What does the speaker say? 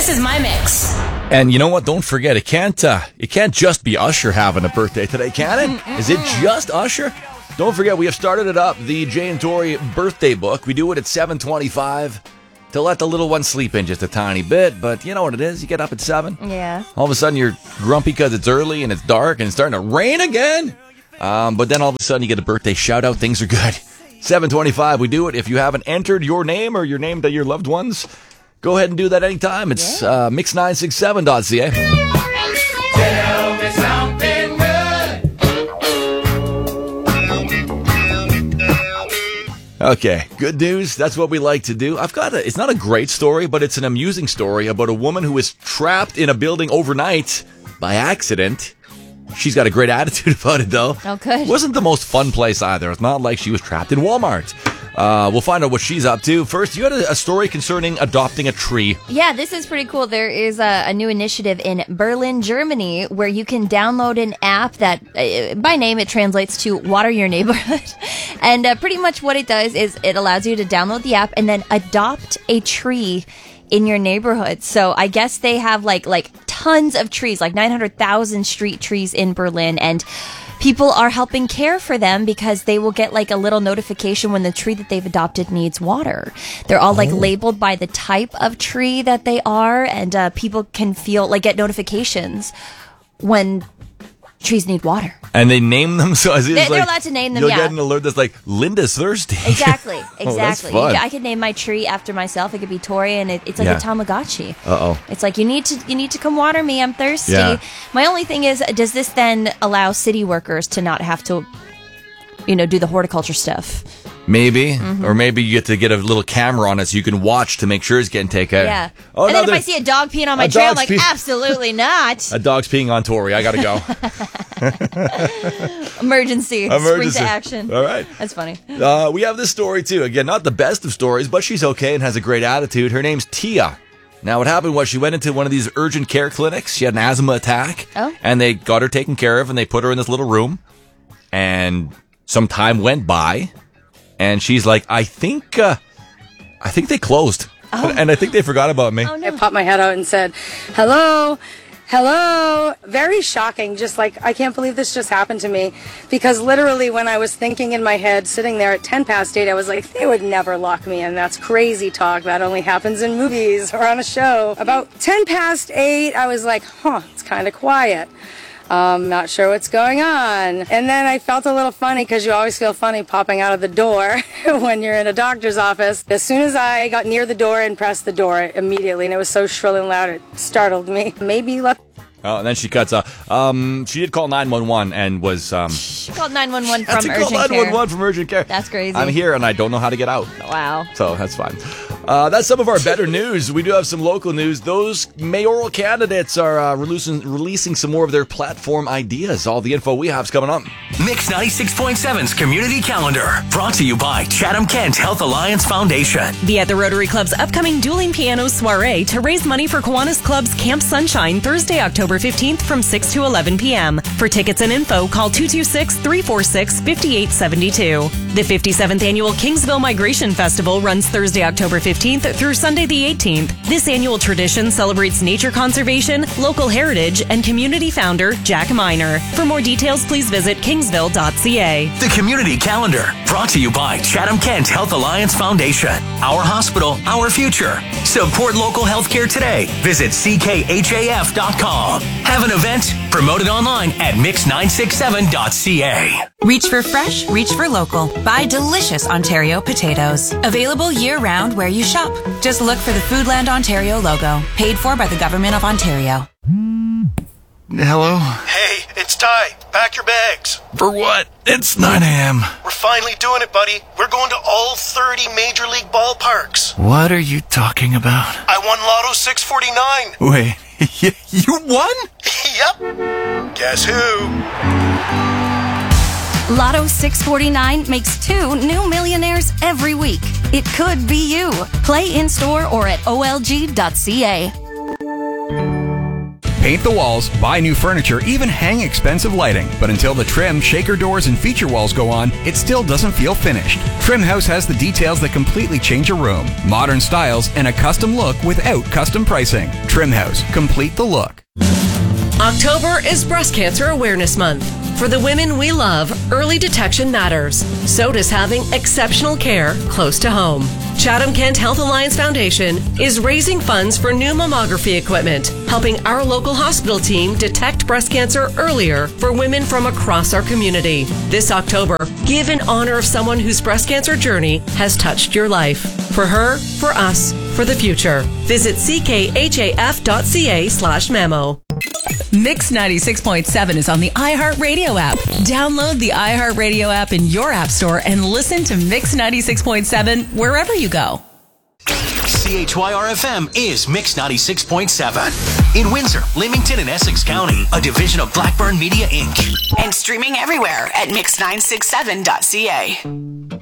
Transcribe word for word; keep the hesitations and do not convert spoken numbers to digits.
This is my mix. And you know what? Don't forget, it can't uh, it can't just be Usher having a birthday today, can it? Is it just Usher? Don't forget, we have started it up, the Jay and Tori birthday book. We do it at seven twenty-five to let the little one sleep in just a tiny bit. But you know what it is? You get up at seven. Yeah. All of a sudden, you're grumpy because it's early and it's dark and it's starting to rain again. Um, but then all of a sudden, you get a birthday shout-out. Things are good. seven twenty-five, we do it. If you haven't entered your name or your name to your loved ones, go ahead and do that anytime. It's yeah. uh, mix nine six seven dot c a. Tell me something good. Okay, good news. That's what we like to do. I've got a, it's not a great story, but it's an amusing story about a woman who was trapped in a building overnight by accident. She's got a great attitude about it, though. Oh, good. Wasn't the most fun place either. It's not like she was trapped in Walmart. Uh, we'll find out what she's up to. First, you had a, a story concerning adopting a tree. Yeah, this is pretty cool. There is a, a new initiative in Berlin, Germany, where you can download an app that, uh, by name, it translates to Water Your Neighborhood. And uh, pretty much what it does is it allows you to download the app and then adopt a tree in your neighborhood. So I guess they have like like tons of trees, like nine hundred thousand street trees in Berlin, and people are helping care for them because they will get like a little notification when the tree that they've adopted needs water. They're all like Oh. labeled by the type of tree that they are, and uh, people can feel like get notifications when trees need water. And they name them, so as They're, like, they're allowed to name them, you'll yeah. get an alert that's like, Linda's thirsty. Exactly, Oh, that's exactly. fun. You- I could name my tree after myself. It could be Tori, and it, it's like Yeah. a Tamagotchi. Uh-oh. It's like, you need to you need to come water me. I'm thirsty. Yeah. My only thing is, does this then allow city workers to not have to, you know, do the horticulture stuff? Maybe. Mm-hmm. Or maybe you get to get a little camera on it so you can watch to make sure it's getting taken. Yeah. Oh, and no, then if I there- see a dog peeing on my a tree, I'm dog's like, pee- absolutely not. A dog's peeing on Tori. I gotta go. Emergency. Spring Emergency. to action. All right. That's funny. Uh, we have this story, too. Again, not the best of stories, but she's okay and has a great attitude. Her name's Tia. Now, what happened was she went into one of these urgent care clinics. She had an asthma attack. Oh. And they got her taken care of, and they put her in this little room. And some time went by, and she's like, I think, uh, I think they closed. Oh. And I think they forgot about me. Oh, no. I popped my head out and said, hello, hello. Very shocking. Just like, I can't believe this just happened to me. Because literally when I was thinking in my head, sitting there at ten past eight, I was like, they would never lock me in. That's crazy talk. That only happens in movies or on a show. About ten past eight, I was like, huh, it's kind of quiet. Um, not sure what's going on. And then I felt a little funny, because you always feel funny popping out of the door when you're in a doctor's office. As soon as I got near the door and pressed the door immediately, and it was so shrill and loud, it startled me. Maybe left. Oh, and then she cuts off. Um, she did call nine one one and was... Um, She called nine one one had from to call urgent nine one one care. from urgent care. That's crazy. I'm here, and I don't know how to get out. Wow. So that's fine. Uh, that's some of our better news. We do have some local news. Those mayoral candidates are uh, releasing, releasing some more of their platform ideas. All the info we have is coming up. Mix ninety-six point seven's Community Calendar, brought to you by Chatham-Kent Health Alliance Foundation. Be at the Rotary Club's upcoming Dueling Piano Soiree to raise money for Kiwanis Club's Camp Sunshine Thursday, October fifteenth from six to eleven p.m. For tickets and info, call two two six, three four six, five eight seven two. The fifty-seventh Annual Kingsville Migration Festival runs Thursday, October fifteenth through Sunday the eighteenth. This annual tradition celebrates nature conservation, local heritage, and community founder Jack Miner. For more details, please visit kingsville dot c a. The Community Calendar, brought to you by Chatham-Kent Health Alliance Foundation. Our hospital, our future. Support local healthcare today. Visit c k h a f dot com. Have an event? Promote it online at mix nine six seven dot c a. Reach for fresh, reach for local. Buy delicious Ontario potatoes. Available year-round where you shop. Just look for the Foodland Ontario logo. Paid for by the Government of Ontario. Hello? Hey, it's Ty. Pack your bags. For what? It's nine a.m. We're finally doing it, buddy. We're going to all thirty Major League ballparks. What are you talking about? I won Lotto six forty-nine. Wait, you won? Yep. Guess who? Lotto six forty-nine makes two new millionaires every week. It could be you. Play in-store or at o l g dot c a. paint the walls, buy new furniture, even hang expensive lighting. But until the trim, shaker doors, and feature walls go on, it still doesn't feel finished. Trim House has the details that completely change a room. Modern styles and a custom look without custom pricing. Trim House. Complete the look. October is Breast Cancer Awareness Month. For the women we love, early detection matters. So does having exceptional care close to home. Chatham-Kent Health Alliance Foundation is raising funds for new mammography equipment, helping our local hospital team detect breast cancer earlier for women from across our community. This October, give in honor of someone whose breast cancer journey has touched your life. For her, for us, for the future. Visit c k h a f dot c a slash memo. Mix ninety-six point seven is on the iHeartRadio app. Download the iHeartRadio app in your app store and listen to Mix ninety-six point seven wherever you go. C H Y R F M is Mix ninety-six point seven. In Windsor, Leamington, and Essex County, a division of Blackburn Media, Incorporated. And streaming everywhere at mix nine six seven dot c a.